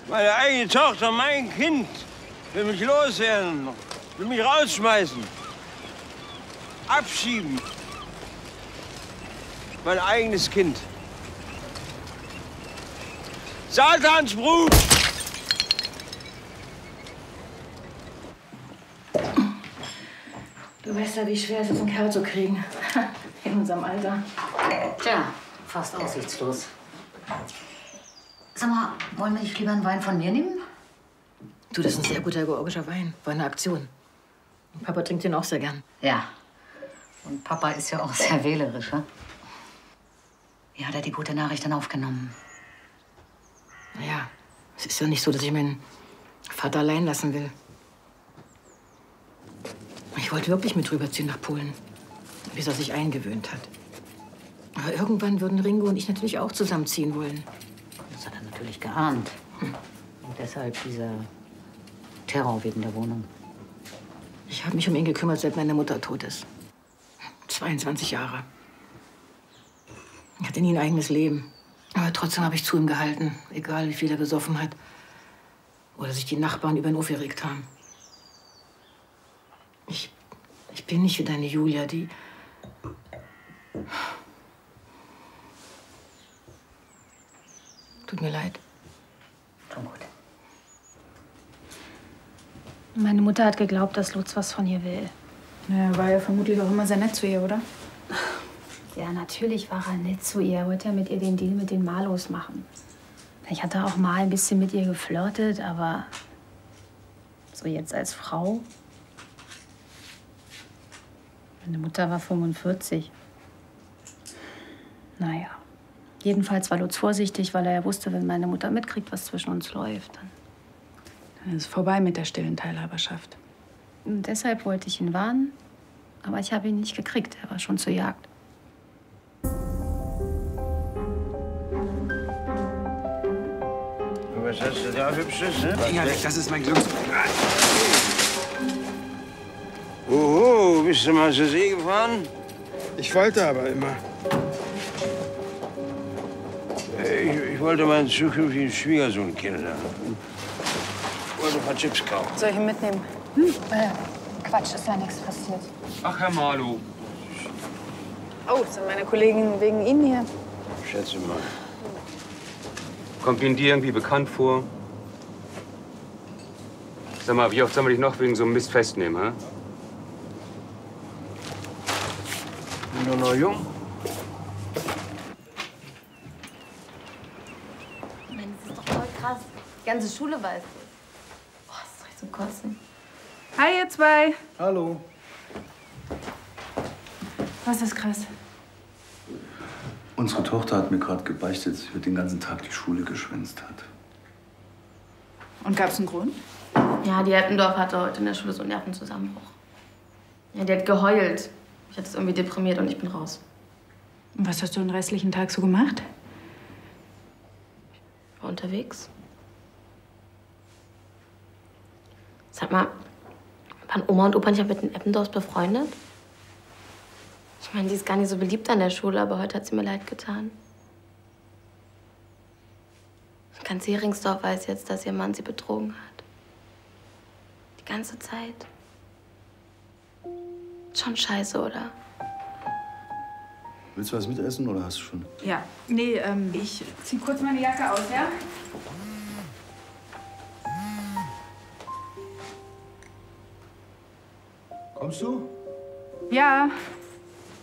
Meine eigene Tochter, mein Kind, will mich loswerden, will mich rausschmeißen, abschieben. Mein eigenes Kind. Satansbrut! Du weißt ja, wie schwer es ist, einen Kerl zu kriegen. In unserem Alter. Tja, fast aussichtslos. Sag mal, wollen wir nicht lieber einen Wein von mir nehmen? Du, das ist ein sehr guter georgischer Wein. War eine Aktion. Und Papa trinkt den auch sehr gern. Ja. Und Papa ist ja auch sehr wählerisch, ja? Wie hat er die gute Nachricht dann aufgenommen? Naja, es ist ja nicht so, dass ich meinen Vater allein lassen will. Ich wollte wirklich mit rüberziehen nach Polen, bis er sich eingewöhnt hat. Aber irgendwann würden Ringo und ich natürlich auch zusammenziehen wollen. Das hat er natürlich geahnt. Und deshalb dieser Terror wegen der Wohnung. Ich habe mich um ihn gekümmert, seit meine Mutter tot ist. 22 Jahre. Er hatte nie ein eigenes Leben. Aber trotzdem habe ich zu ihm gehalten, egal wie viel er gesoffen hat. Oder sich die Nachbarn über ihn aufgeregt haben. Ich bin nicht wie deine Julia, die... Tut mir leid. Schon gut. Meine Mutter hat geglaubt, dass Lutz was von ihr will. Naja, war ja vermutlich auch immer sehr nett zu ihr, oder? Ja, natürlich war er nett zu ihr. Er wollte ja mit ihr den Deal mit den Malos machen. Ich hatte auch mal ein bisschen mit ihr geflirtet, aber so jetzt als Frau. Meine Mutter war 45. Naja, jedenfalls war Lutz vorsichtig, weil er ja wusste, wenn meine Mutter mitkriegt, was zwischen uns läuft, Dann ist es vorbei mit der stillen Teilhaberschaft. Und deshalb wollte ich ihn warnen, aber ich habe ihn nicht gekriegt. Er war schon zur Jagd. Was hast du da Hübsches, ne? Finger weg, das ist mein Glücksbringer. Oho, bist du mal zur See gefahren? Ich wollte aber immer. Ich wollte meinen zukünftigen Schwiegersohn kennenlernen. Ich wollte ein paar Chips kaufen. Soll ich ihn mitnehmen? Quatsch, ist ja nichts passiert. Ach, Herr Marlow. Oh, sind meine Kollegen wegen Ihnen hier? Schätze mal. Kommt Ihnen die irgendwie bekannt vor? Sag mal, wie oft sollen wir dich noch wegen so einem Mist festnehmen, hä? Bin doch noch jung. Mann, das ist doch voll krass. Die ganze Schule weiß das. Boah, das ist doch zum Kotzen. Hi, ihr zwei. Hallo. Was ist krass? Unsere Tochter hat mir gerade gebeichtet, dass sie den ganzen Tag die Schule geschwänzt hat. Und gab's einen Grund? Ja, die Eppendorf hatte heute in der Schule so einen Nervenzusammenbruch. Ja, die hat geheult. Ich hatte es irgendwie deprimiert und ich bin raus. Und was hast du den restlichen Tag so gemacht? Ich war unterwegs. Sag mal, waren Oma und Opa nicht auch mit den Eppendorfs befreundet? Ich meine, die ist gar nicht so beliebt an der Schule, aber heute hat sie mir leid getan. Ganz Heringsdorf weiß jetzt, dass ihr Mann sie betrogen hat. Die ganze Zeit. Schon scheiße, oder? Willst du was mitessen oder hast du schon? Ja. Nee, ich zieh kurz meine Jacke aus, ja? Kommst du? Ja.